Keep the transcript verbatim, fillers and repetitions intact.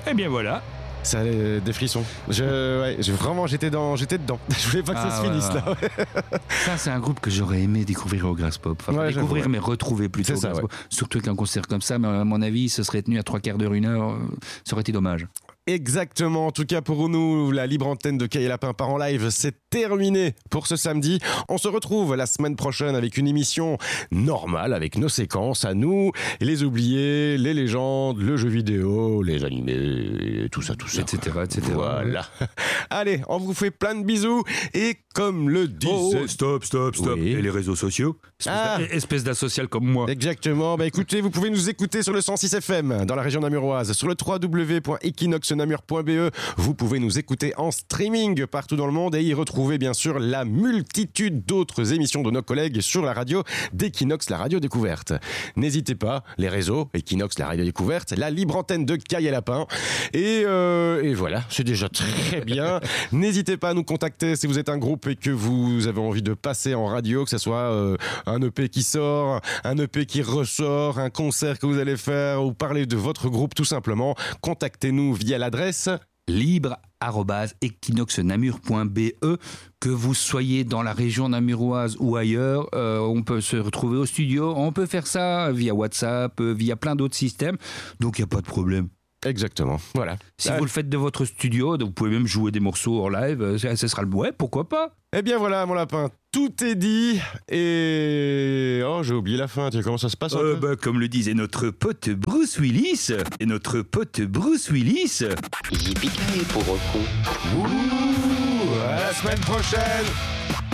Eh bien voilà. Ça a des frissons. Je, ouais, je, vraiment, j'étais, dans, j'étais dedans. Je voulais pas que ah, ça se finisse ouais, là. Ouais. Ça, c'est un groupe que j'aurais aimé découvrir au Graspop. Enfin, ouais, découvrir, mais retrouver plutôt. C'est ça, ouais. Surtout qu'un concert comme ça, mais à mon avis, ce serait tenu à trois quarts d'heure, une heure. Ça aurait été dommage. Exactement, en tout cas pour nous, la libre antenne de Caille et Lapin part en live, c'est terminé pour ce samedi. On se retrouve la semaine prochaine avec une émission normale, avec nos séquences à nous, les oubliés, les légendes, le jeu vidéo, les animés, tout ça, tout ça. Etc, et cetera. Voilà. Allez, on vous fait plein de bisous et comme le disait... Oh, oh, stop, stop, stop. Oui. Et les réseaux sociaux Espèce, ah. d'a... espèce d'asocial comme moi. Exactement. Bah écoutez, vous pouvez nous écouter sur le cent six F M dans la région namuroise, sur le w w w point equinox namur point b e. Vous pouvez nous écouter en streaming partout dans le monde et y retrouver bien sûr la multitude d'autres émissions de nos collègues sur la radio d'Equinox, la radio découverte. N'hésitez pas, les réseaux, Equinox, la radio découverte, la libre antenne de Caille et Lapin. Et, euh, et voilà, c'est déjà très bien. N'hésitez pas à nous contacter si vous êtes un groupe et que vous avez envie de passer en radio, que ce soit euh, un E P qui sort, un E P qui ressort, un concert que vous allez faire ou parler de votre groupe tout simplement. Contactez-nous via l'adresse libre arobase equinox namur point b e. Que vous soyez dans la région namuroise ou ailleurs, euh, on peut se retrouver au studio, on peut faire ça via WhatsApp, via plein d'autres systèmes, donc il n'y a pas de problème. Exactement, voilà. Si ah. vous le faites de votre studio, vous pouvez même jouer des morceaux en live, ce sera le ouais, pourquoi pas. Eh bien voilà mon lapin, tout est dit et... Oh j'ai oublié la fin, tu sais comment ça se passe euh, bah, comme le disait notre pote Bruce Willis, et notre pote Bruce Willis... Yippee-ki-yay pour un coup. Ouh, à la semaine prochaine.